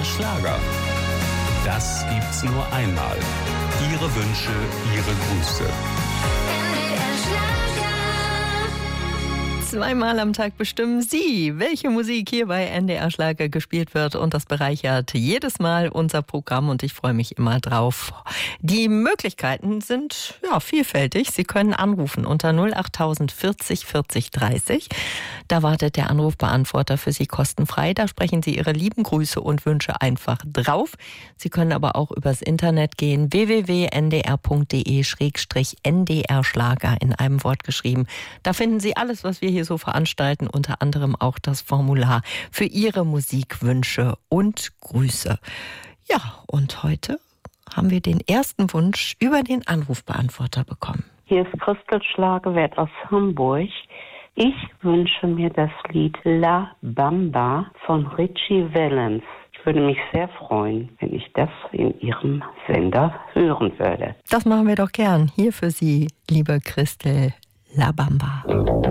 Schlager. Das gibt's nur einmal. Ihre Wünsche, Ihre Grüße. Zweimal am Tag bestimmen Sie, welche Musik hier bei NDR Schlager gespielt wird, und das bereichert jedes Mal unser Programm und ich freue mich immer drauf. Die Möglichkeiten sind vielfältig. Sie können anrufen unter 08000 40 40 30. Da wartet der Anrufbeantworter für Sie kostenfrei. Da sprechen Sie Ihre lieben Grüße und Wünsche einfach drauf. Sie können aber auch übers Internet gehen, www.ndr.de/NDR Schlager in einem Wort geschrieben. Da finden Sie alles, was wir hier so veranstalten, unter anderem auch das Formular für Ihre Musikwünsche und Grüße. Ja, und heute haben wir den ersten Wunsch über den Anrufbeantworter bekommen. Hier ist Christel Schlagewert aus Hamburg. Ich wünsche mir das Lied La Bamba von Richie Valens. Ich würde mich sehr freuen, wenn ich das in Ihrem Sender hören würde. Das machen wir doch gern. Hier für Sie, liebe Christel, La Bamba.